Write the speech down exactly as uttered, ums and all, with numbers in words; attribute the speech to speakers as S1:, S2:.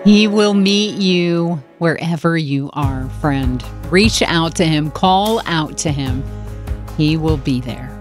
S1: He will meet you wherever you are, friend. Reach out to him, call out to him. He will be there.